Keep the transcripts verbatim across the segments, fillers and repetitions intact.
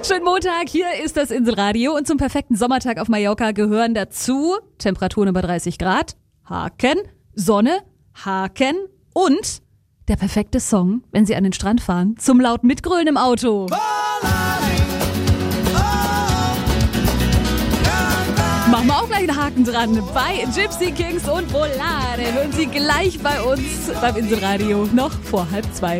Schönen Montag, hier ist das Inselradio und zum perfekten Sommertag auf Mallorca gehören dazu Temperaturen über dreißig Grad, Haken, Sonne, Haken und der perfekte Song, wenn Sie an den Strand fahren, zum laut Mitgrölen im Auto. Machen wir auch gleich einen Haken dran. Bei Gypsy Kings und Volare hören Sie gleich bei uns beim Inselradio noch vor halb zwei.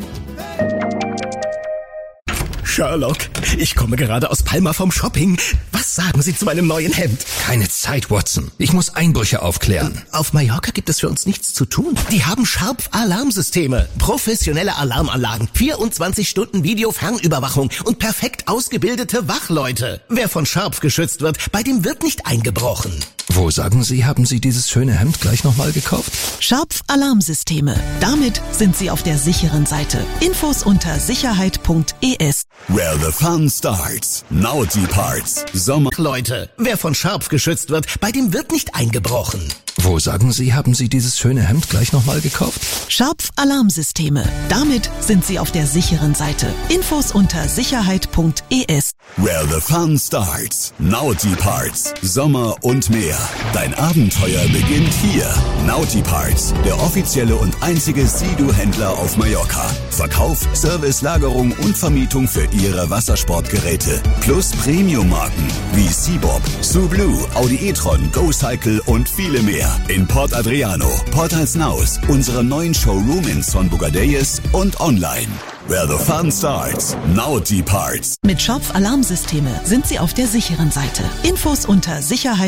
Sherlock, ich komme gerade aus Palma vom Shopping. Was sagen Sie zu meinem neuen Hemd? Keine Zeit, Watson. Ich muss Einbrüche aufklären. Auf Mallorca gibt es für uns nichts zu tun. Die haben Sharp-Alarmsysteme, professionelle Alarmanlagen, vierundzwanzig Stunden Videofernüberwachung und perfekt ausgebildete Wachleute. Wer von Sharp geschützt wird, bei dem wird nicht eingebrochen. Wo, sagen Sie, haben Sie dieses schöne Hemd gleich nochmal gekauft? Sharp Alarmsysteme. Damit sind Sie auf der sicheren Seite. Infos unter sicherheit punkt e s. Where the fun starts. Naughty Parts. Sommer. Leute, wer von Sharp geschützt wird, bei dem wird nicht eingebrochen. Wo, sagen Sie, haben Sie dieses schöne Hemd gleich nochmal gekauft? Sharp Alarmsysteme. Damit sind Sie auf der sicheren Seite. Infos unter sicherheit punkt e s. Where the fun starts. Naughty Parts. Sommer und mehr. Dein Abenteuer beginnt hier. Naughty Parts, der offizielle und einzige Sea-Doo-Händler auf Mallorca. Verkauf, Service, Lagerung und Vermietung für Ihre Wassersportgeräte. Plus Premium-Marken wie Seabob, Sublue, Audi e-tron, GoCycle und viele mehr. In Port Adriano, Port Alsnaus, unserem neuen Showroom in Son Bugadeyes und online. Where the fun starts. Naughty Parts. Mit Sharp Alarmsysteme sind Sie auf der sicheren Seite. Infos unter sicherheit